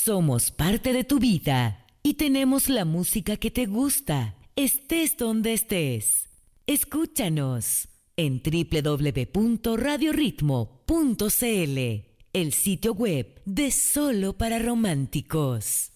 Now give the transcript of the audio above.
Somos parte de tu vida y tenemos la música que te gusta, estés donde estés. Escúchanos en www.radioritmo.cl, el sitio web de Solo para Románticos.